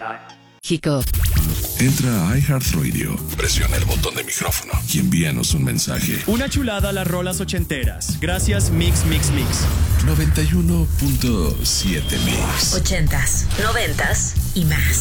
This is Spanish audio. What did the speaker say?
Chico. Entra a iHeartRadio, presiona el botón de micrófono y envíanos un mensaje. Una chulada a las rolas ochenteras. Gracias, Mix. 91.7 Mix. 80s, 90s y más.